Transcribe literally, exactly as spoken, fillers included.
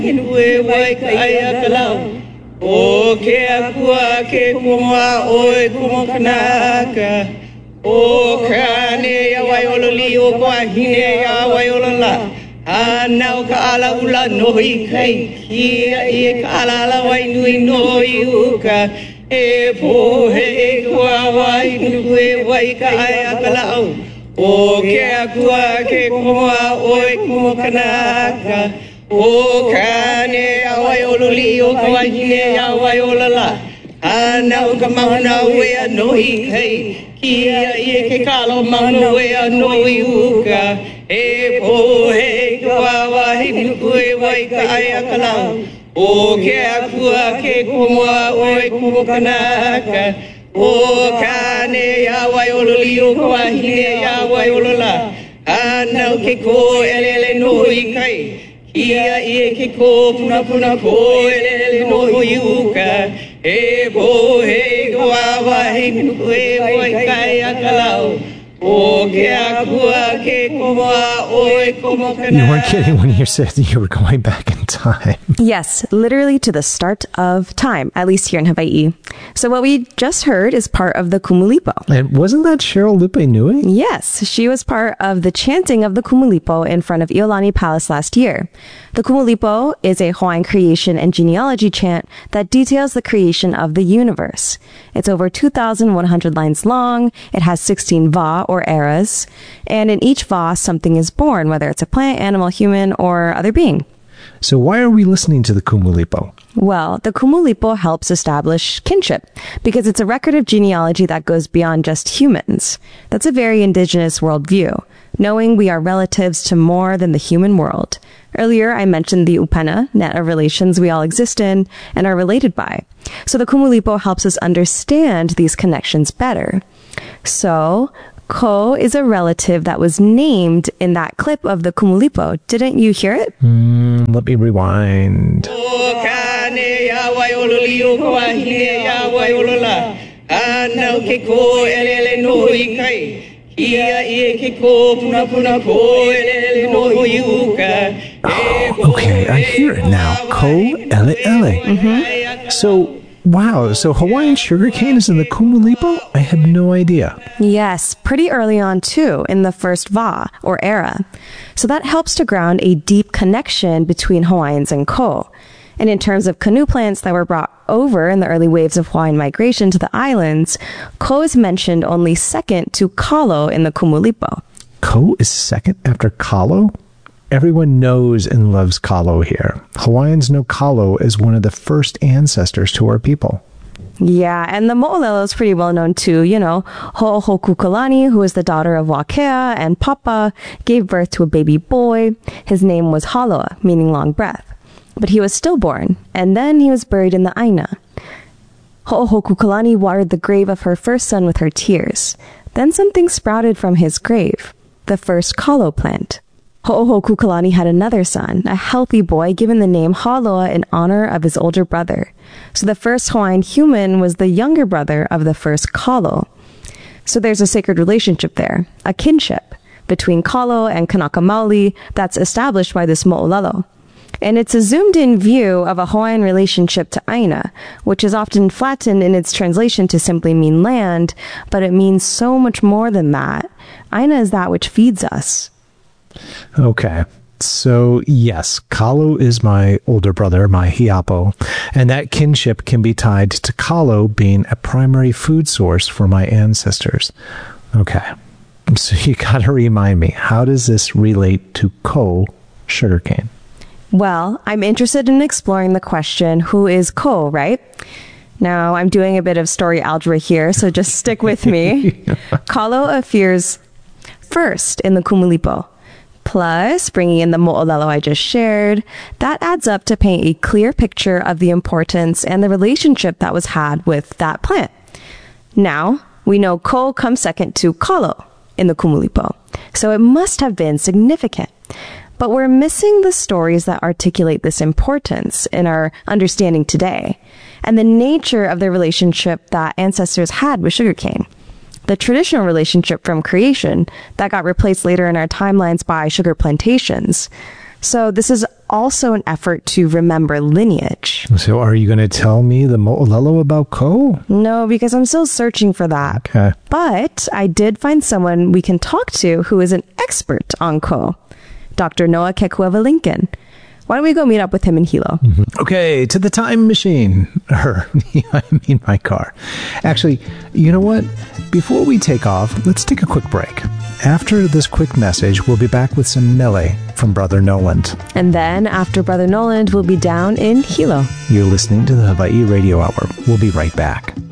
Inue wai kaya kalau. O ke akua ke kuma oi kuma kanaka. O kane ya wai ololi o kwa hine ya wai olola. Anau ka ala ula noi kai kia e ka ala wai nui noi uka. E po he kwa wai nui wai kaya kalau. O ke akua ke kuma oi kuma kanaka. O kane awai ololi o kawahine awai olala. Ana o ka mauna wea noi kai. Kia ie ke kalo mauna wea noi uka. E po he kawawahi nukue wai ka aya kalau. O ke akua ke kumua oi kumukanaka. O kane awai ololi o kawahine awai olala. Ana o ke ko elele noi kai. Ia ie ke ko puna puna ko elele no yuka e bo he goa he nukue wai kai akalau o ke akua ke komoa oi komo kana. You weren't kidding when you said you were going back in time. Yes, literally to the start of time, at least here in Hawaii. So what we just heard is part of the Kumulipo. And wasn't that Cheryl Lupe Nui? Yes, she was part of the chanting of the Kumulipo in front of Iolani Palace last year. The Kumulipo is a Hawaiian creation and genealogy chant that details the creation of the universe. It's over two thousand one hundred lines long. It has sixteen va, or eras. And in each va, something is born, whether it's a plant, animal, human, or other being. So why are we listening to the Kumulipo? Well, the Kumulipo helps establish kinship because it's a record of genealogy that goes beyond just humans. That's a very indigenous worldview, knowing we are relatives to more than the human world. Earlier, I mentioned the upena, net of relations we all exist in and are related by. So the Kumulipo helps us understand these connections better. So, Ko is a relative that was named in that clip of the Kumulipo. Didn't you hear it? Mm, let me rewind. Oh, okay, I hear it now. Ko ele ele. Mm-hmm. So, wow, so Hawaiian sugarcane is in the Kumulipo? I had no idea. Yes, pretty early on too, in the first va, or era. So that helps to ground a deep connection between Hawaiians and Ko. And in terms of canoe plants that were brought over in the early waves of Hawaiian migration to the islands, Ko is mentioned only second to Kalo in the Kumulipo. Ko is second after Kalo? Everyone knows and loves Kalo here. Hawaiians know Kalo as one of the first ancestors to our people. Yeah, and the mo'olelo is pretty well known too. You know, Ho'ohokukalani, who was the daughter of Wakea and Papa, gave birth to a baby boy. His name was Haloa, meaning long breath. But he was stillborn, and then he was buried in the Aina. Ho'ohokukalani watered the grave of her first son with her tears. Then something sprouted from his grave, the first Kalo plant. Ho'ohokukalani had another son, a healthy boy given the name Haloa in honor of his older brother. So the first Hawaiian human was the younger brother of the first Kalo. So there's a sacred relationship there, a kinship between Kalo and Kanaka Maoli that's established by this mo'olelo. And it's a zoomed-in view of a Hawaiian relationship to Aina, which is often flattened in its translation to simply mean land, but it means so much more than that. Aina is that which feeds us. Okay, so yes, Kalo is my older brother, my hiapo, and that kinship can be tied to Kalo being a primary food source for my ancestors. Okay, so you gotta remind me, how does this relate to Ko sugarcane? Well, I'm interested in exploring the question, who is Ko, right? Now, I'm doing a bit of story algebra here, so just stick with me. Kalo appears first in the Kumulipo. Plus, bringing in the mo'olelo I just shared, that adds up to paint a clear picture of the importance and the relationship that was had with that plant. Now, we know Ko comes second to Kalo in the Kumulipo, so it must have been significant. But we're missing the stories that articulate this importance in our understanding today, and the nature of the relationship that ancestors had with sugarcane. The traditional relationship from creation that got replaced later in our timelines by sugar plantations. So this is also an effort to remember lineage. So are you going to tell me the mo'olelo about Ko? No, because I'm still searching for that. Okay. But I did find someone we can talk to who is an expert on Ko, Doctor Noah Kekuewa Lincoln. Why don't we go meet up with him in Hilo? Mm-hmm. Okay, to the time machine. Or, I mean my car. Actually, you know what? Before we take off, let's take a quick break. After this quick message, we'll be back with some mele from Brother Noland. And then, after Brother Noland, we'll be down in Hilo. You're listening to the Hawaii Radio Hour. We'll be right back.